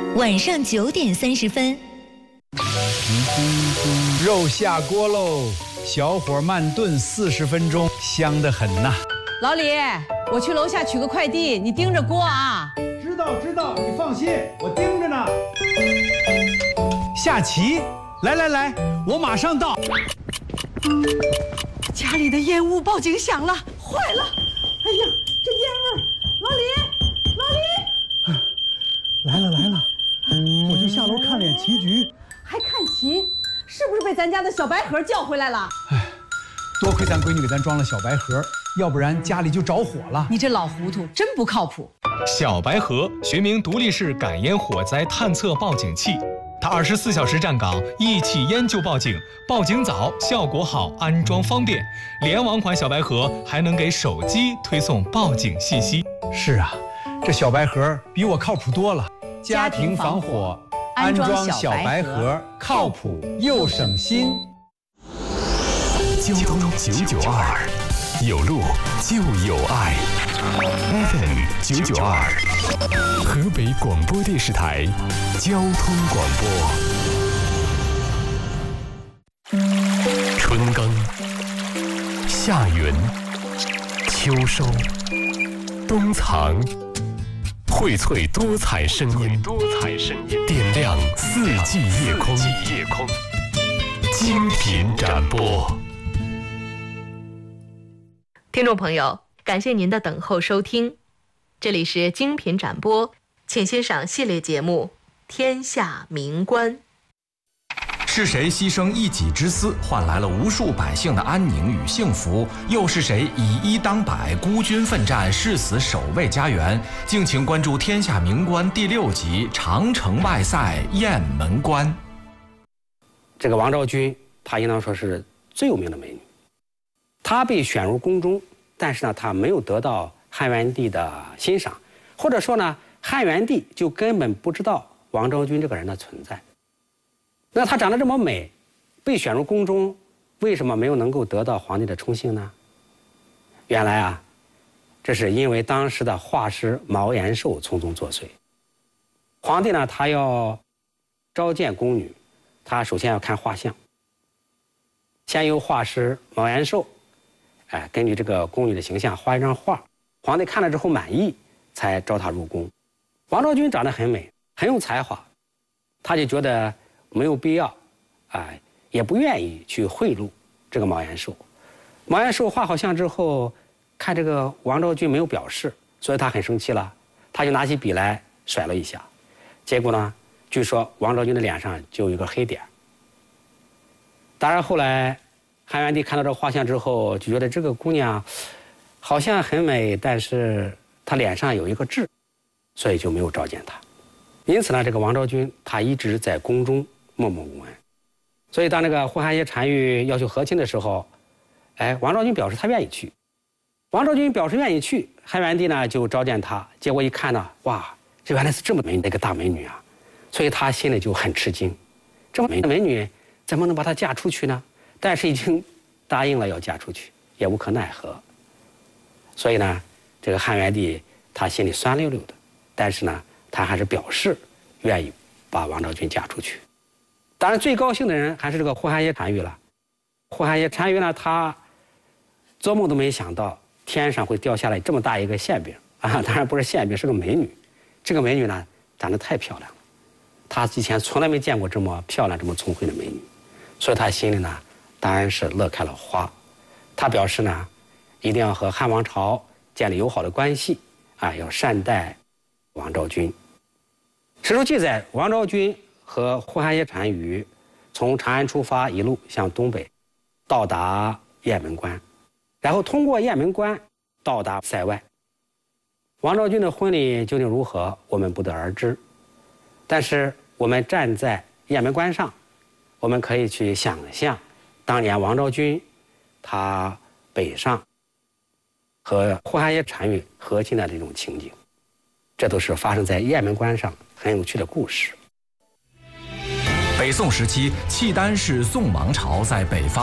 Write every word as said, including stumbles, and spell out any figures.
晚上九点三十分。 肉下锅喽，小火慢炖四十分钟，香得很呐。 老李，我去楼下取个快递，你盯着锅啊。 知道知道，你放心，我盯着呢。下棋，来来来，我马上到。 家里的烟雾报警响了，坏了！哎呀，这烟味！老李，老李， 来了来了，我就下楼看脸棋局。 还看棋？是不是被咱家的小白盒叫回来了？ 哎，多亏咱闺女给咱装了小白盒，要不然家里就着火了。 你这老糊涂，真不靠谱。 小白盒学名独立式感烟火灾探测报警器，它二十四小时站岗，一起烟就报警，报警早，效果好，安装方便。联网款小白盒还能给手机推送报警信息。 是啊，这小白盒比我靠谱多了。家庭防火，安装小白盒，靠谱又省心。 交通九九二，有路就有爱。F M 九九二，河北广播电视台交通广播。春耕、夏耘、秋收、冬藏。荟萃多彩声音，多彩声音，点亮四季夜空，四季夜空，精品展播。 听众朋友，感谢您的等候收听，这里是精品展播，请欣赏系列节目《天下名关》。 是谁牺牲一己之私，换来了无数百姓的安宁与幸福？又是谁以一当百，孤军奋战，誓死守卫家园？敬请关注《天下名关》第六集《长城外塞雁门关》。 这个王昭君，她应当说是最有名的美女。她被选入宫中，但是呢，她没有得到汉元帝的欣赏，或者说呢，汉元帝就根本不知道王昭君这个人的存在。那她长得这么美，被选入宫中，为什么没有能够得到皇帝的宠幸呢？原来啊，这是因为当时的画师毛延寿从中作祟。皇帝呢，他要召见宫女，他首先要看画像，先由画师毛延寿，哎，根据这个宫女的形象画一张画，皇帝看了之后满意，才召她入宫。王昭君长得很美，很有才华，他就觉得没有必要，啊、呃，也不愿意去贿赂这个毛延寿。毛延寿画好像之后，看这个王昭君没有表示，所以他很生气了，他就拿起笔来甩了一下，结果呢，据说王昭君的脸上就有一个黑点。当然后来汉元帝看到这画像之后，就觉得这个姑娘好像很美，但是她脸上有一个痣，所以就没有召见她。因此呢，这个王昭君她一直在宫中默默无闻。所以当这个呼韩邪单于要求和亲的时候，哎，王昭君表示她愿意去。王昭君表示愿意去，汉元帝呢就召见她，结果一看呢，哇，这原来是这么美的一个大美女啊，所以他心里就很吃惊，这么美的美女怎么能把她嫁出去呢？但是已经答应了要嫁出去，也无可奈何。所以呢，这个汉元帝他心里酸溜溜的，但是呢，他还是表示愿意把王昭君嫁出去。当然，最高兴的人还是这个呼韩邪单于了。呼韩邪单于呢，他做梦都没想到天上会掉下来这么大一个馅饼啊！当然不是馅饼，是个美女。这个美女呢，长得太漂亮了，他以前从来没见过这么漂亮、这么聪慧的美女，所以他心里呢，当然是乐开了花。他表示呢，一定要和汉王朝建立友好的关系，啊，要善待王昭君。史书记载，王昭君和呼韩邪单于从长安出发，一路向东北，到达雁门关，然后通过雁门关到达塞外。王昭君的婚礼究竟如何，我们不得而知。但是我们站在雁门关上，我们可以去想象当年王昭君她北上和呼韩邪单于和亲的这种情景，这都是发生在雁门关上很有趣的故事。 北宋时期，契丹是宋王朝在北方